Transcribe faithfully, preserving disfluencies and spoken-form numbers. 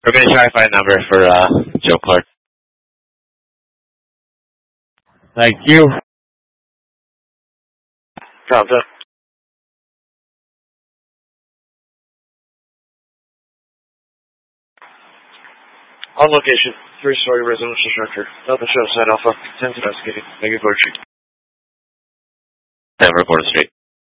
We're going to try to find a number for uh, Joe Clark. Thank you. Pronto. On location, three-story residential structure. Delta Show, Side Alpha, ten investigating. Negative Street. Denver, Border Street.